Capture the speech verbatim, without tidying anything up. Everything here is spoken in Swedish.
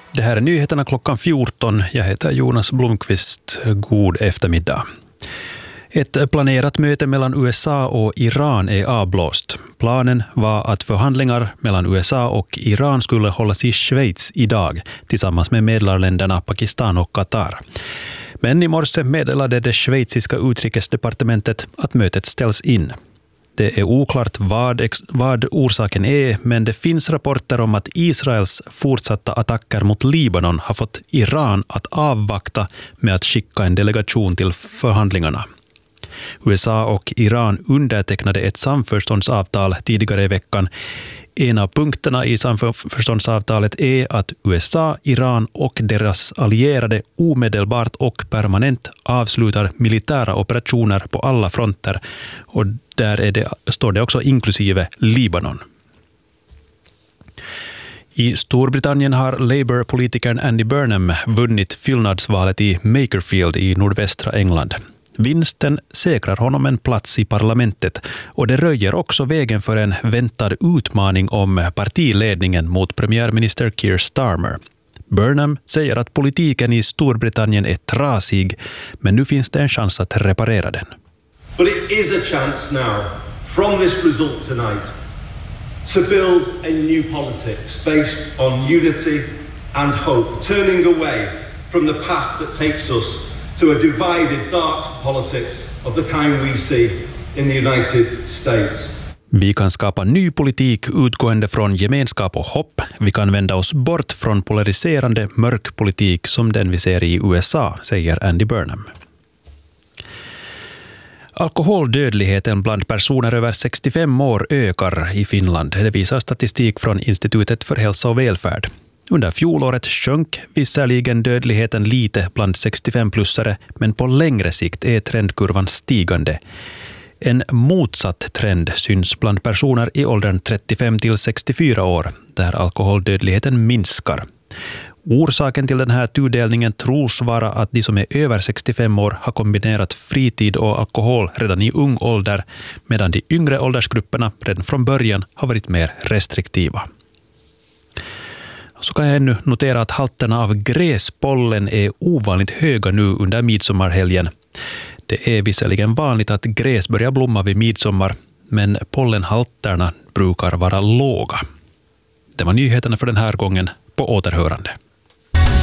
Det här är nyheterna klockan fjorton. Jag heter Jonas Blomqvist. God eftermiddag. Ett planerat möte mellan U S A och Iran är avblåst. Planen var att förhandlingar mellan U S A och Iran skulle hållas i Schweiz idag tillsammans med medlarländerna Pakistan och Qatar. Men i morse meddelade det schweiziska utrikesdepartementet att mötet ställs in. Det är oklart vad, vad orsaken är, men det finns rapporter om att Israels fortsatta attacker mot Libanon har fått Iran att avvakta med att skicka en delegation till förhandlingarna. U S A och Iran undertecknade ett samförståndsavtal tidigare i veckan. En av punkterna i samförståndsavtalet är att U S A, Iran och deras allierade omedelbart och permanent avslutar militära operationer på alla fronter, och där är det, står det också inklusive Libanon. I Storbritannien har Labour-politikern Andy Burnham vunnit fyllnadsvalet i Makerfield i nordvästra England. Vinsten säkrar honom en plats i parlamentet, och det röjer också vägen för en väntad utmaning om partiledningen mot premiärminister Keir Starmer. Burnham säger att politiken i Storbritannien är trasig, men nu finns det en chans att reparera den. But it is a chance now, from this result tonight, to build a new politics based on unity and hope, turning away from the path that takes us to a divided, dark politics of the kind we see in the United States. Vi kan skapa ny politik utgående från gemenskap och hopp. Vi kan vända oss bort från polariserande mörk politik som den vi ser i U S A, säger Andy Burnham. Alkoholdödligheten bland personer över sextiofem år ökar i Finland. Det visar statistik från Institutet för hälsa och välfärd. Under fjolåret sjönk visserligen dödligheten lite bland sextiofem-plussare, men på längre sikt är trendkurvan stigande. En motsatt trend syns bland personer i åldern trettiofem till sextiofyra år, där alkoholdödligheten minskar. Orsaken till den här tudelningen tros vara att de som är över sextiofem år har kombinerat fritid och alkohol redan i ung ålder, medan de yngre åldersgrupperna redan från början har varit mer restriktiva. Så kan jag ännu notera att halterna av gräspollen är ovanligt höga nu under midsommarhelgen. Det är visserligen vanligt att gräs börjar blomma vid midsommar, men pollenhalterna brukar vara låga. Det var nyheterna för den här gången. På återhörande.